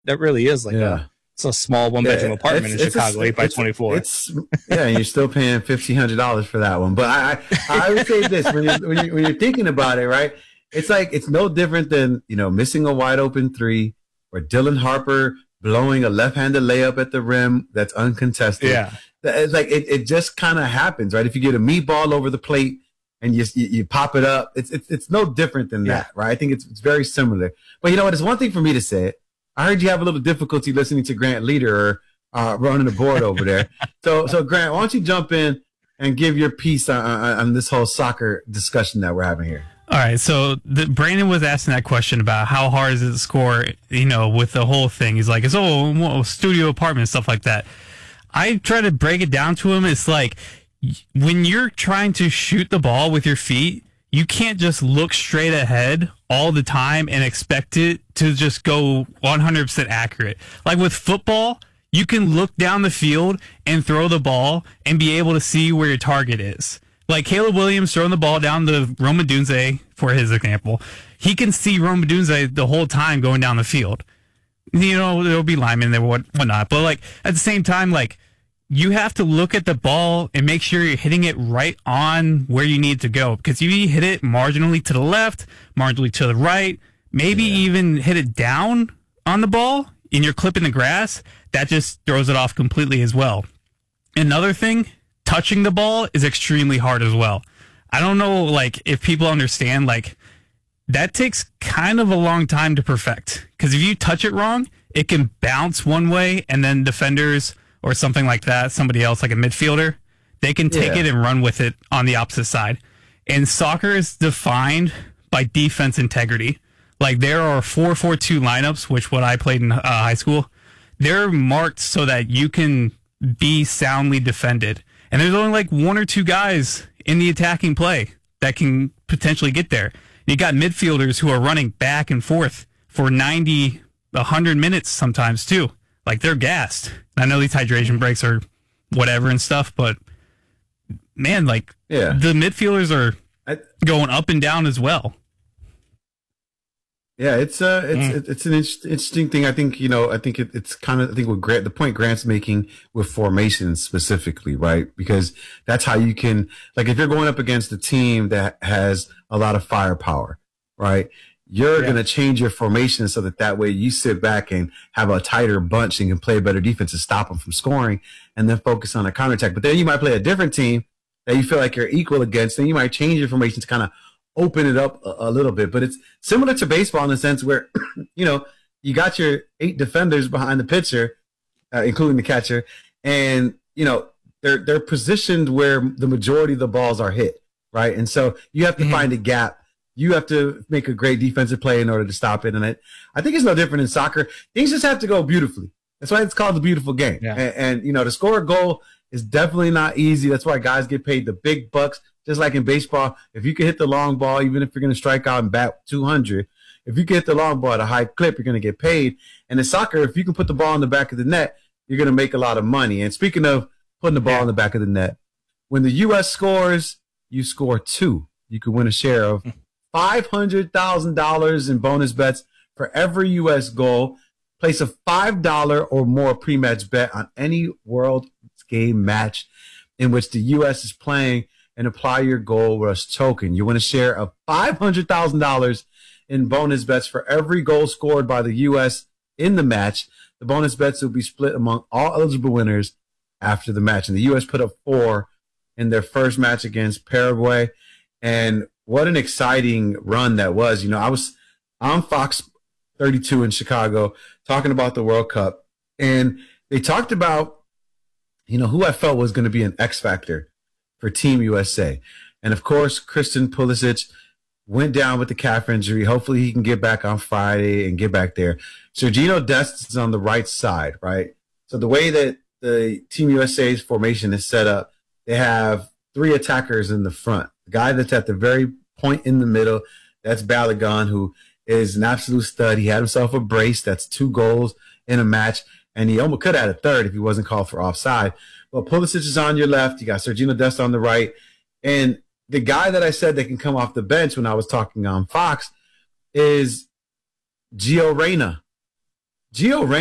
that really is like Yeah. it's a small one bedroom apartment in Chicago, 8 by 24. Yeah, and you're still paying $1,500 for that one. But I would say this when you're thinking about it, right? It's like it's no different than missing a wide open three or Dylan Harper blowing a left-handed layup at the rim that's uncontested. Yeah, it's like it just kind of happens, right? If you get a meatball over the plate and you pop it up, it's no different than that, right? I think it's very similar. But you know what? It's one thing for me to say it. I heard you have a little difficulty listening to Grant Leader running the board over there. So Grant, why don't you jump in and give your piece on this whole soccer discussion that we're having here? All right, so Brandon was asking that question about how hard is it to score, with the whole thing. He's like, it's studio apartment, stuff like that. I try to break it down to him. It's like when you're trying to shoot the ball with your feet, you can't just look straight ahead all the time and expect it to just go 100% accurate. Like with football, you can look down the field and throw the ball and be able to see where your target is. Like Caleb Williams throwing the ball down to Rome Odunze, for his example. He can see Rome Odunze the whole time going down the field. There'll be linemen there, whatnot. But, like, at the same time, like, you have to look at the ball and make sure you're hitting it right on where you need to go. Because if you hit it marginally to the left, marginally to the right, maybe even hit it down on the ball and you're clipping the grass, that just throws it off completely as well. Another thing, touching the ball is extremely hard as well. I don't know, like, if people understand, like, that takes kind of a long time to perfect. Because if you touch it wrong, it can bounce one way, and then defenders or something like that, somebody else, like a midfielder, they can take it and run with it on the opposite side. And soccer is defined by defense integrity. Like, there are 4-4-2 lineups, which what I played in high school, they're marked so that you can be soundly defended. And there's only like one or two guys in the attacking play that can potentially get there. You got midfielders who are running back and forth for 90, 100 minutes sometimes too. Like, they're gassed. I know these hydration breaks are whatever and stuff, but man, like, the midfielders are going up and down as well. Yeah, it's an interesting thing. I think it's kind of what the point Grant's making with formation specifically, right? Because that's how you can, like, if you're going up against a team that has a lot of firepower, right? You're going to change your formation so that way you sit back and have a tighter bunch and can play a better defense to stop them from scoring and then focus on a counterattack. But then you might play a different team that you feel like you're equal against, and you might change your formation to kind of open it up a little bit. But it's similar to baseball in the sense where, you got your 8 defenders behind the pitcher, including the catcher, and, they're positioned where the majority of the balls are hit, right? And so you have to find a gap. You have to make a great defensive play in order to stop it. And I think it's no different in soccer. Things just have to go beautifully. That's why it's called the beautiful game. Yeah. And to score a goal is definitely not easy. That's why guys get paid the big bucks. Just like in baseball, if you can hit the long ball, even if you're going to strike out and bat 200, if you can hit the long ball at a high clip, you're going to get paid. And in soccer, if you can put the ball in the back of the net, you're going to make a lot of money. And speaking of putting the ball in the back of the net, when the U.S. scores, you score 2. You can win a share of $500,000 in bonus bets for every U.S. goal. Place a $5 or more pre-match bet on any World Game match in which the U.S. is playing, and apply your goal rush token. You win a share of $500,000 in bonus bets for every goal scored by the U.S. in the match. The bonus bets will be split among all eligible winners after the match. And the U.S. put up 4 in their first match against Paraguay. And what an exciting run that was. I was on Fox 32 in Chicago talking about the World Cup. And they talked about, who I felt was going to be an X factor for Team USA. And of course, Christian Pulisic went down with the calf injury. Hopefully he can get back on Friday and get back there. Sergino Dest is on the right side, right? So the way that the Team USA's formation is set up, they have 3 attackers in the front. The guy that's at the very point in the middle, that's Balogun, who is an absolute stud. He had himself a brace. That's 2 goals in a match. And he almost could have had a third if he wasn't called for offside. But Pulisic is on your left. You got Sergino Dest on the right. And the guy that I said that can come off the bench when I was talking on Fox is Gio Reyna. Gio